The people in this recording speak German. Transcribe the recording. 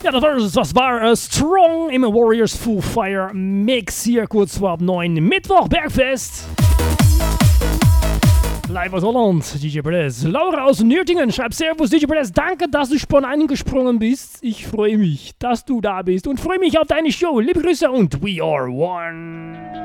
Ja, das war Strong im Warriors Foo Fire Mix hier kurz vor 9 Mittwoch Bergfest. Live aus Holland, DJ Perez. Laura aus Nürtingen schreibt Servus, DJ Perez, danke, dass du spontan eingesprungen bist. Ich freue mich, dass du da bist und freue mich auf deine Show. Liebe Grüße und we are one.